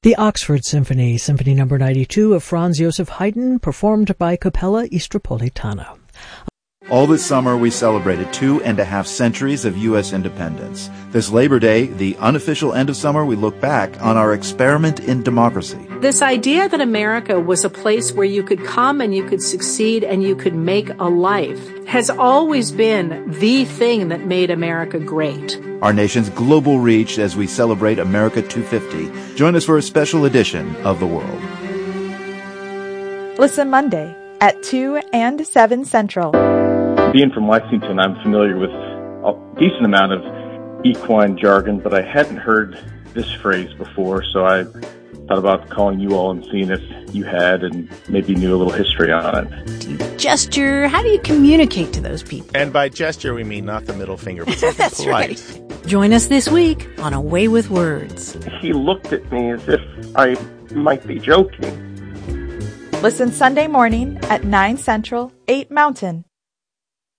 The Oxford Symphony, Symphony No. 92 of Franz Joseph Haydn, performed by Capella Istropolitana. All this summer, we celebrated 2.5 centuries of U.S. independence. This Labor Day, the unofficial end of summer, we look back on our experiment in democracy. This idea that America was a place where you could come and you could succeed and you could make a life has always been the thing that made America great. Our nation's global reach as we celebrate America 250. Join us for a special edition of The World. Listen Monday at 2 and 7 Central. Being from Lexington, I'm familiar with a decent amount of equine jargon, but I hadn't heard this phrase before, so I thought about calling you all and seeing if you had and maybe knew a little history on it. Do you gesture? How do you communicate to those people? And by gesture, we mean not the middle finger, but something That's polite. Right. Join us this week on A Way with Words. He looked at me as if I might be joking. Listen Sunday morning at 9 Central, 8 Mountain